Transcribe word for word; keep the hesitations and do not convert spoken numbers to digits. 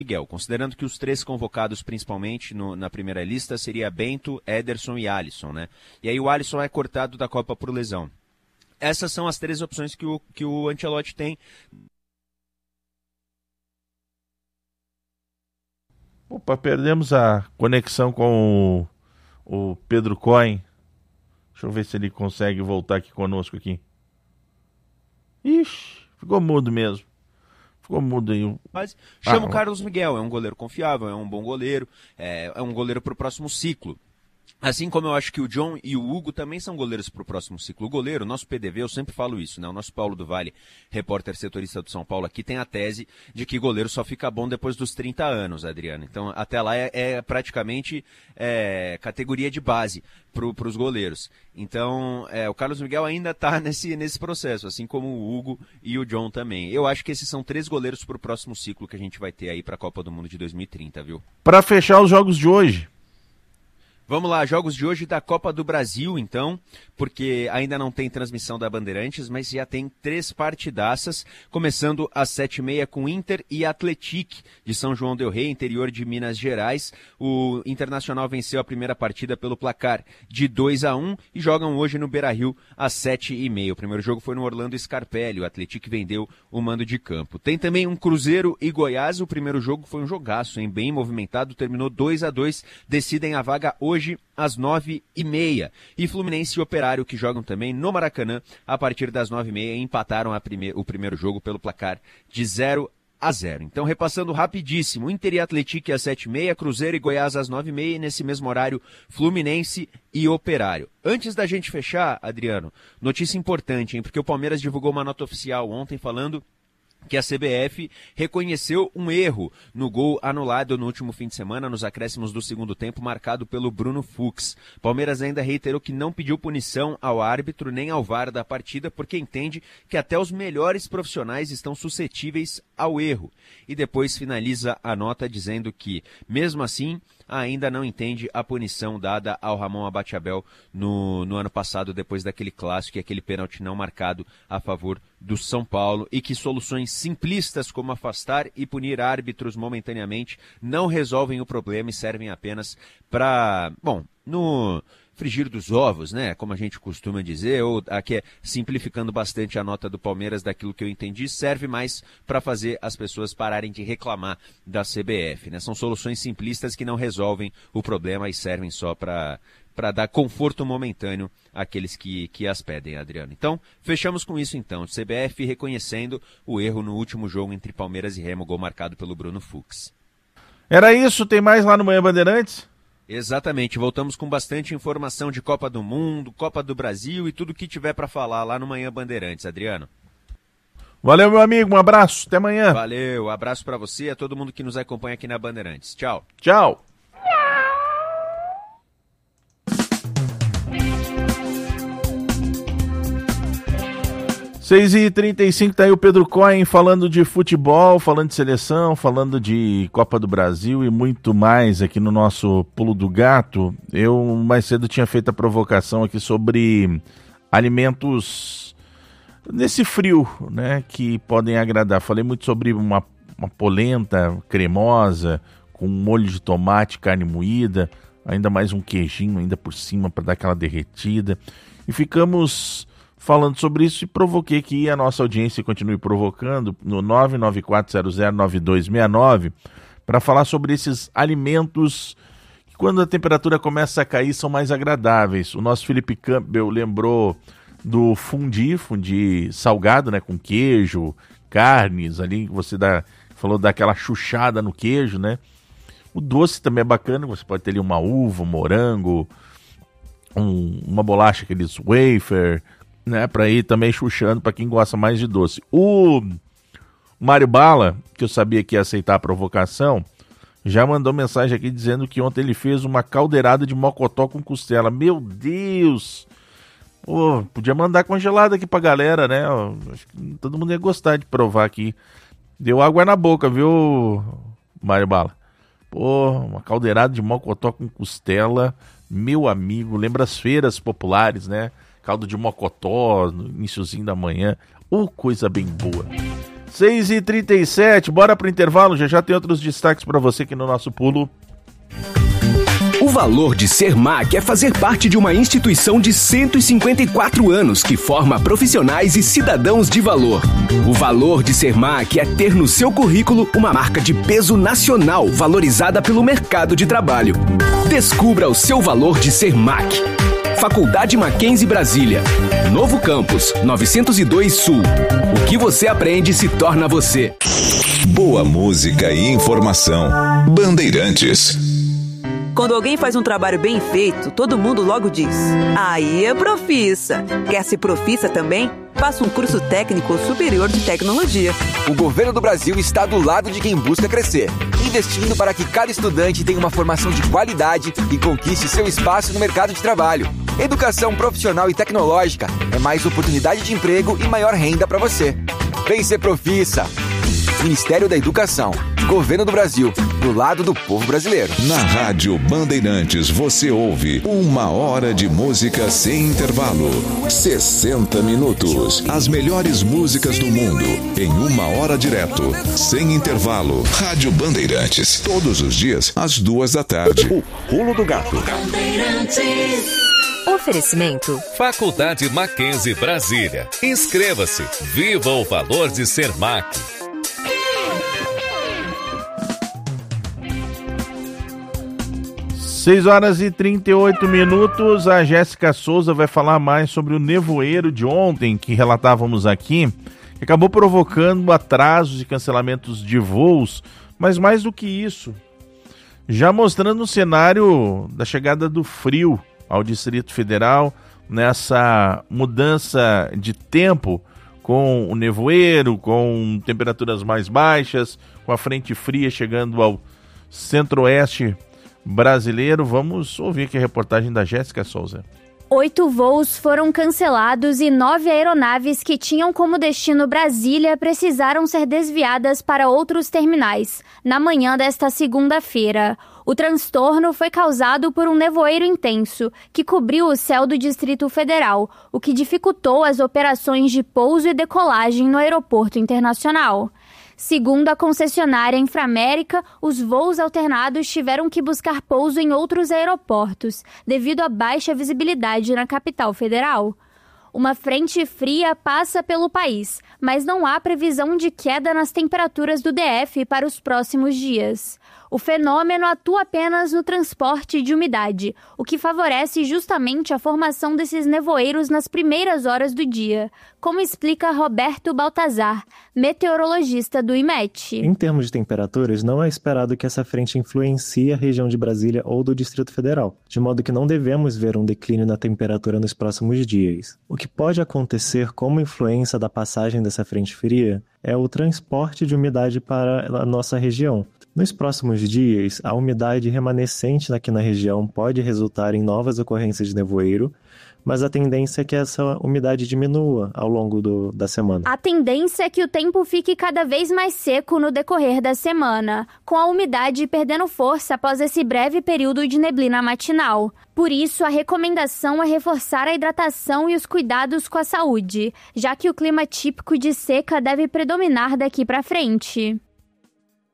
Miguel, considerando que os três convocados principalmente no, na primeira lista seria Bento, Ederson e Alisson, né? E aí o Alisson é cortado da Copa por lesão. Essas são as três opções que o, que o Ancelotti tem. Opa, perdemos a conexão com o, o Pedro Cohen. Deixa eu ver se ele consegue voltar aqui conosco aqui. Ixi, ficou mudo mesmo. Ficou mudo aí. Mas chama ah, o Carlos Miguel, é um goleiro confiável, é um bom goleiro, é, é um goleiro para o próximo ciclo. Assim como eu acho que o John e o Hugo também são goleiros para o próximo ciclo. O goleiro, nosso P D V, eu sempre falo isso, né? O nosso Paulo do Vale, repórter setorista do São Paulo, aqui tem a tese de que goleiro só fica bom depois dos trinta anos, Adriano. Então, até lá é, é praticamente é, categoria de base para os goleiros. Então, é, o Carlos Miguel ainda está nesse, nesse processo, assim como o Hugo e o John também. Eu acho que esses são três goleiros para o próximo ciclo que a gente vai ter aí para a Copa do Mundo de dois mil e trinta, viu? Para fechar os jogos de hoje. Vamos lá, jogos de hoje da Copa do Brasil, então, porque ainda não tem transmissão da Bandeirantes, mas já tem três partidaças, começando às sete e meia com Inter e Atlético de São João del Rei, interior de Minas Gerais. O Internacional venceu a primeira partida pelo placar de dois a um e jogam hoje no Beira-Rio às sete e meia. O primeiro jogo foi no Orlando Scarpelli, o Atlético vendeu o mando de campo. Tem também um Cruzeiro e Goiás, o primeiro jogo foi um jogaço, hein? Bem movimentado, terminou dois a dois, decidem a vaga hoje às nove e meia. E Fluminense e Operário, que jogam também no Maracanã, a partir das nove e meia, empataram a prime- o primeiro jogo pelo placar de zero a zero. Então, repassando rapidíssimo, Inter e Atlético às sete e meia, Cruzeiro e Goiás às nove e meia, e nesse mesmo horário, Fluminense e Operário. Antes da gente fechar, Adriano, notícia importante, hein? Porque o Palmeiras divulgou uma nota oficial ontem falando que a C B F reconheceu um erro no gol anulado no último fim de semana, nos acréscimos do segundo tempo, marcado pelo Bruno Fux. Palmeiras ainda reiterou que não pediu punição ao árbitro nem ao V A R da partida, porque entende que até os melhores profissionais estão suscetíveis ao erro. E depois finaliza a nota dizendo que, mesmo assim, ainda não entende a punição dada ao Ramon Abateabel no, no ano passado, depois daquele clássico e aquele pênalti não marcado a favor do São Paulo, e que soluções simplistas como afastar e punir árbitros momentaneamente não resolvem o problema e servem apenas para, bom, no frigir dos ovos, né, como a gente costuma dizer, ou aqui é simplificando bastante a nota do Palmeiras daquilo que eu entendi, serve mais para fazer as pessoas pararem de reclamar da C B F, né? São soluções simplistas que não resolvem o problema e servem só para para dar conforto momentâneo àqueles que, que as pedem, Adriano. Então, fechamos com isso então. C B F reconhecendo o erro no último jogo entre Palmeiras e Remo, gol marcado pelo Bruno Fux. Era isso? Tem mais lá no Manhã Bandeirantes? Exatamente, voltamos com bastante informação de Copa do Mundo, Copa do Brasil e tudo que tiver para falar lá no Manhã Bandeirantes, Adriano. Valeu, meu amigo, um abraço, até amanhã. Valeu, abraço para você e a todo mundo que nos acompanha aqui na Bandeirantes. Tchau. Tchau. seis e trinta e cinco, tá aí o Pedro Cohen falando de futebol, falando de seleção, falando de Copa do Brasil e muito mais aqui no nosso Pulo do Gato. Eu mais cedo tinha feito a provocação aqui sobre alimentos nesse frio, né, que podem agradar. Falei muito sobre uma, uma polenta cremosa com molho de tomate, carne moída, ainda mais um queijinho ainda por cima para dar aquela derretida. E ficamos falando sobre isso e provoquei que a nossa audiência continue provocando no nove nove quatro zero zero nove dois seis nove para falar sobre esses alimentos que, quando a temperatura começa a cair, são mais agradáveis. O nosso Felipe Campbell lembrou do fundi, fundi salgado, né, com queijo, carnes, ali que você dá, falou daquela chuchada no queijo, né? O doce também é bacana, você pode ter ali uma uva, um morango, um, uma bolacha, aqueles wafer, né, para ir também chuchando para quem gosta mais de doce. O Mário Bala, que eu sabia que ia aceitar a provocação, já mandou mensagem aqui dizendo que ontem ele fez uma caldeirada de mocotó com costela. Meu Deus! Pô, podia mandar congelada aqui pra galera, né? Acho que todo mundo ia gostar de provar aqui. Deu água na boca, viu, Mário Bala? Pô, uma caldeirada de mocotó com costela, meu amigo, lembra as feiras populares, né? Caldo de mocotó no iniciozinho da manhã. Ô, oh, coisa bem boa. seis e trinta e sete, bora pro intervalo, já já tem outros destaques para você aqui no nosso pulo. O valor de ser M A C é fazer parte de uma instituição de cento e cinquenta e quatro anos que forma profissionais e cidadãos de valor. O valor de ser M A C é ter no seu currículo uma marca de peso nacional valorizada pelo mercado de trabalho. Descubra o seu valor de ser M A C. Faculdade Mackenzie Brasília. Novo Campus, novecentos e dois Sul. O que você aprende se torna você. Boa música e informação. Bandeirantes. Quando alguém faz um trabalho bem feito, todo mundo logo diz: aí é profissa. Quer ser profissa também? Faça um curso técnico superior de tecnologia. O governo do Brasil está do lado de quem busca crescer, investindo para que cada estudante tenha uma formação de qualidade e conquiste seu espaço no mercado de trabalho. Educação profissional e tecnológica é mais oportunidade de emprego e maior renda para você. Vem ser profissa. Ministério da Educação, Governo do Brasil, do lado do povo brasileiro. Na Rádio Bandeirantes você ouve uma hora de música sem intervalo. sessenta minutos. As melhores músicas do mundo em uma hora direto, sem intervalo. Rádio Bandeirantes, todos os dias às duas da tarde. O Pulo do Gato. Oferecimento Faculdade Mackenzie Brasília. Inscreva-se. Viva o valor de ser M A C. seis horas e trinta e oito minutos, a Jéssica Souza vai falar mais sobre o nevoeiro de ontem, que relatávamos aqui, que acabou provocando atrasos e cancelamentos de voos, mas mais do que isso, já mostrando o cenário da chegada do frio ao Distrito Federal, nessa mudança de tempo, com o nevoeiro, com temperaturas mais baixas, com a frente fria chegando ao centro-oeste brasileiro. Vamos ouvir aqui a reportagem da Jéssica Souza. Oito voos foram cancelados e nove aeronaves que tinham como destino Brasília precisaram ser desviadas para outros terminais na manhã desta segunda-feira. O transtorno foi causado por um nevoeiro intenso que cobriu o céu do Distrito Federal, o que dificultou as operações de pouso e decolagem no aeroporto internacional. Segundo a concessionária Inframérica, os voos alternados tiveram que buscar pouso em outros aeroportos, devido à baixa visibilidade na capital federal. Uma frente fria passa pelo país, mas não há previsão de queda nas temperaturas do D F para os próximos dias. O fenômeno atua apenas no transporte de umidade, o que favorece justamente a formação desses nevoeiros nas primeiras horas do dia, como explica Roberto Baltazar, meteorologista do I M E T. Em termos de temperaturas, não é esperado que essa frente influencie a região de Brasília ou do Distrito Federal, de modo que não devemos ver um declínio na temperatura nos próximos dias. O que pode acontecer como influência da passagem dessa frente fria é o transporte de umidade para a nossa região. Nos próximos dias, a umidade remanescente aqui na região pode resultar em novas ocorrências de nevoeiro, mas a tendência é que essa umidade diminua ao longo do, da semana. A tendência é que o tempo fique cada vez mais seco no decorrer da semana, com a umidade perdendo força após esse breve período de neblina matinal. Por isso, a recomendação é reforçar a hidratação e os cuidados com a saúde, já que o clima típico de seca deve predominar daqui para frente.